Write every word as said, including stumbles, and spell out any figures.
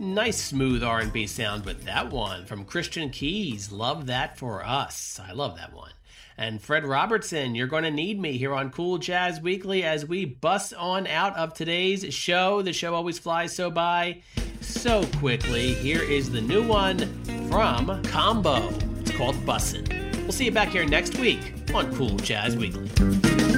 Nice smooth R and B sound with that one from Christian Keys. Love That For Us. I love that one. And Fred Robertson, You're Gonna Need Me here on Cool Jazz Weekly as we bust on out of today's show. The show always flies so by so quickly. Here is the new one from Combo. It's called Bussin'. We'll see you back here next week on Cool Jazz Weekly.